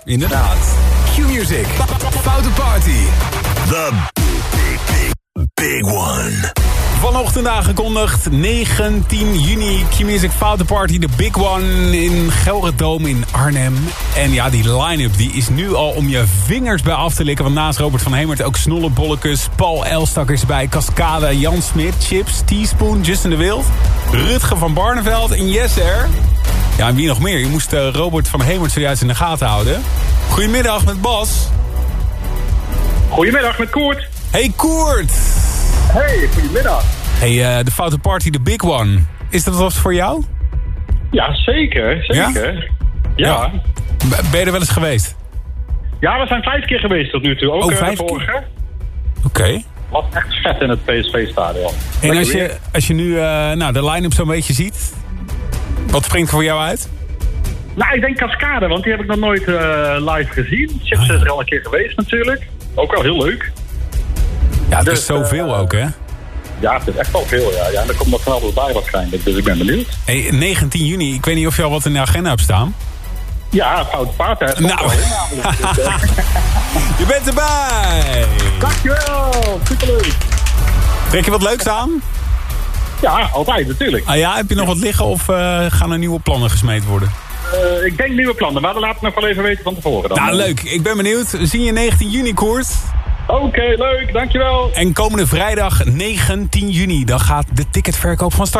inderdaad. Q-Music, Foute Party. The big one. Vanochtend aangekondigd, 19 juni, Q-Music Foute Party, de Big One in Gelredome in Arnhem. En ja, die line-up die is nu al om je vingers bij af te likken. Want naast Robert van Hemert ook Snolle Bollekes, Paul Elstak is bij, Cascade, Jan Smit, Chips, Teaspoon, Justin de Wild, Rutger van Barneveld en Jesser. Ja, en wie nog meer? Je moest Robert van Hemert zojuist in de gaten houden. Goedemiddag met Bas. Goedemiddag met Koert. Hey Koert. Hey, goedemiddag. Hey, de Foute Party, de Big One. Is dat wat voor jou? Ja, zeker. Ja. Ben je er wel eens geweest? Ja, we zijn 5 keer geweest tot nu toe. Ook 5 vorige. keer? Oké. Was echt vet in het PSV-stadion. En als je nu de line-up zo'n beetje ziet, wat springt voor jou uit? Nou, ik denk Cascade, want die heb ik nog nooit live gezien. Chips is er al een keer geweest natuurlijk. Ook wel heel leuk. Ja, het Dus, is zoveel ook, hè? Ja, het is echt wel veel, ja. Ja, en er komt nog van alles bij waarschijnlijk, dus ik ben benieuwd. Hey, 19 juni, ik weet niet of je al wat in de agenda hebt staan. Ja, Foute Party. Nou, je bent erbij! Dankjewel, superleuk. Trek je wat leuks aan? Ja, altijd natuurlijk. Ah ja, heb je nog wat liggen of gaan er nieuwe plannen gesmeed worden? Ik denk nieuwe plannen, maar dat laat ik nog wel even weten van tevoren dan. Nou, leuk. Ik ben benieuwd. We zien je 19 juni, Koert. Oké, leuk. Dankjewel. En komende vrijdag 19 juni, dan gaat de ticketverkoop van start.